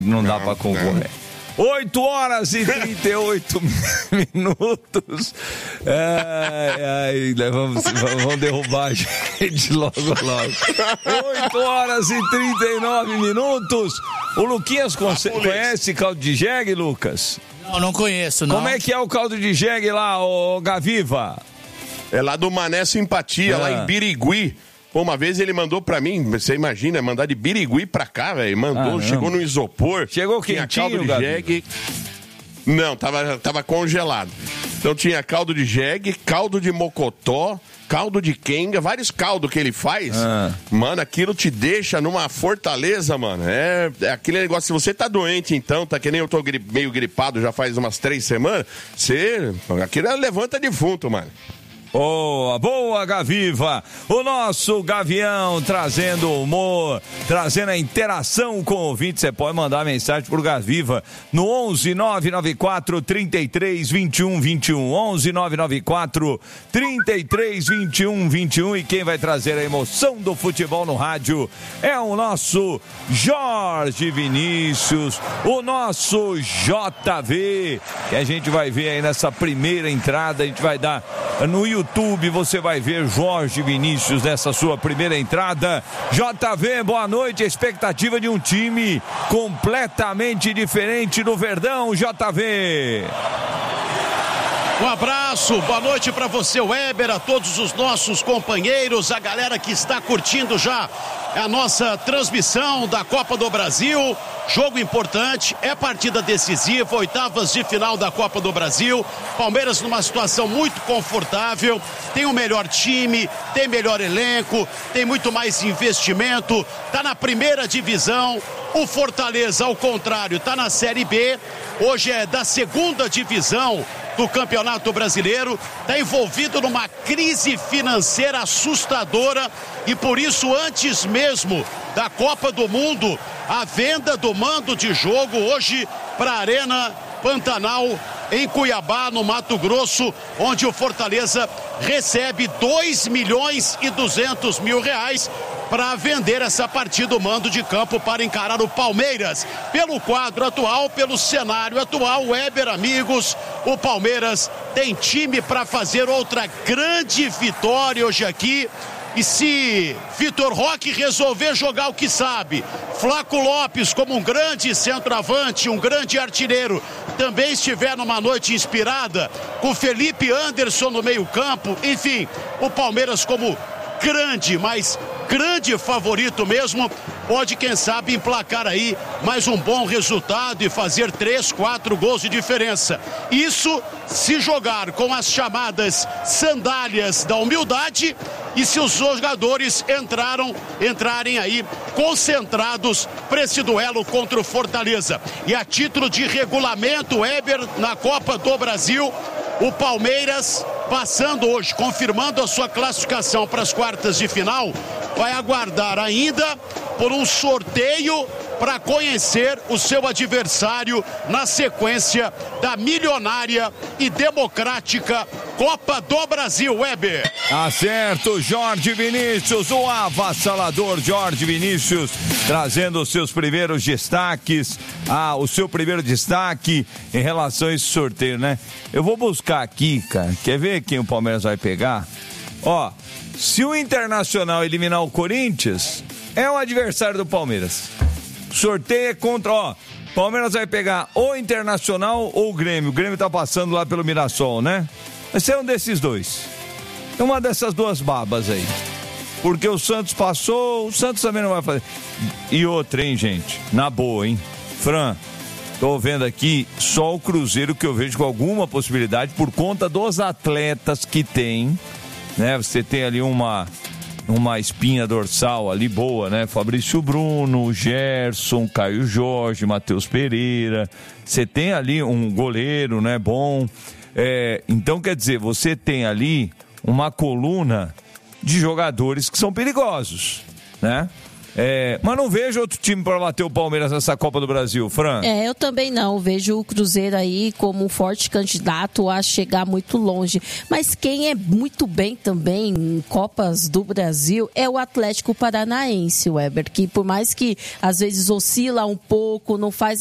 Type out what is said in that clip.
Não dá pra concorrer. 8 horas e 38 minutos. Vamos derrubar a gente logo. 8 horas e 39 minutos. O Luquinhas conhece caldo de jegue, Lucas? Não conheço, não. Como é que é o caldo de jegue lá, ô Gaviva? É lá do Mané Simpatia, lá em Birigui. Pô, uma vez ele mandou pra mim, você imagina, mandar de Birigui pra cá, velho. Mandou, chegou no isopor. Chegou quentinho, caldo de jegue. Não, tava congelado. Então tinha caldo de jegue, caldo de mocotó, caldo de quenga, vários caldos que ele faz. Mano, aquilo te deixa numa fortaleza, mano. É aquele negócio, se você tá doente então, tá que nem eu tô meio gripado já faz umas 3 semanas, aquilo levanta defunto, mano. Boa, Gaviva. O nosso Gavião trazendo humor, trazendo a interação com o ouvinte. Você pode mandar mensagem pro Gaviva no 11 994 33 21 21. 11 994 33 21 21. E quem vai trazer a emoção do futebol no rádio é o nosso Jorge Vinícius, o nosso JV, que a gente vai ver aí nessa primeira entrada. A gente vai dar no YouTube, você vai ver Jorge Vinícius nessa sua primeira entrada. JV, boa noite. A expectativa de um time completamente diferente do Verdão, JV. Um abraço, boa noite para você, Weber, a todos os nossos companheiros, a galera que está curtindo já a nossa transmissão da Copa do Brasil. Jogo importante, é partida decisiva, oitavas de final da Copa do Brasil. Palmeiras numa situação muito confortável, tem o melhor time, tem melhor elenco, tem muito mais investimento, tá na primeira divisão. O Fortaleza, ao contrário, tá na Série B, hoje é da segunda divisão do Campeonato Brasileiro, está envolvido numa crise financeira assustadora e por isso, antes mesmo da Copa do Mundo, a venda do mando de jogo hoje para a Arena Pantanal em Cuiabá, no Mato Grosso, onde o Fortaleza recebe 2.200.000 reais para vender essa partida, o mando de campo para encarar o Palmeiras. Pelo quadro atual, pelo cenário atual, Weber, amigos, o Palmeiras tem time para fazer outra grande vitória hoje aqui. E se Vitor Roque resolver jogar o que sabe, Flaco Lopes como um grande centroavante, um grande artilheiro, também estiver numa noite inspirada, com Felipe Anderson no meio campo, enfim, o Palmeiras como grande, mas grande favorito mesmo, pode quem sabe emplacar aí mais um bom resultado e fazer 3, 4 gols de diferença. Isso se jogar com as chamadas sandálias da humildade e se os jogadores entrarem aí concentrados para esse duelo contra o Fortaleza. E a título de regulamento, Weber, na Copa do Brasil, o Palmeiras passando hoje, confirmando a sua classificação para as quartas de final, vai aguardar ainda por um sorteio para conhecer o seu adversário na sequência da milionária e democrática Copa do Brasil, Weber. Acerto, Jorge Vinícius, o avassalador Jorge Vinícius, trazendo os seus primeiros destaques, o seu primeiro destaque em relação a esse sorteio, né? Eu vou buscar aqui, cara, quer ver quem o Palmeiras vai pegar? Ó, se o Internacional eliminar o Corinthians, é o adversário do Palmeiras. Sorteio é contra, Palmeiras vai pegar ou Internacional ou o Grêmio. O Grêmio tá passando lá pelo Mirassol, né? Vai ser um desses dois. Uma dessas duas babas aí. Porque o Santos passou, o Santos também não vai fazer. E outra, hein, gente? Na boa, hein? Fran, tô vendo aqui só o Cruzeiro que eu vejo com alguma possibilidade por conta dos atletas que tem, né? Você tem ali uma espinha dorsal ali boa, né? Fabrício Bruno, Gerson, Caio Jorge, Matheus Pereira. Você tem ali um goleiro, né? Bom. Então, quer dizer, você tem ali uma coluna de jogadores que são perigosos, né? Mas não vejo outro time para bater o Palmeiras nessa Copa do Brasil, Fran. Eu também não. Vejo o Cruzeiro aí como um forte candidato a chegar muito longe. Mas quem é muito bem também em Copas do Brasil é o Atlético Paranaense, Weber, que por mais que às vezes oscila um pouco, não faz